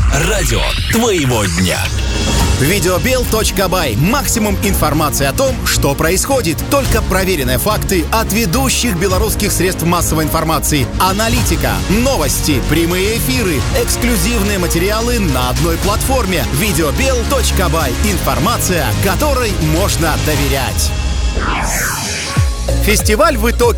Радио твоего дня. Videobill.by. Максимум информации о том, что происходит. Только проверенные факты от ведущих белорусских средств массовой информации. Аналитика, новости, прямые эфиры, эксклюзивные материалы на одной платформе. Videobill.by. Информация, которой можно доверять. Фестиваль в итоге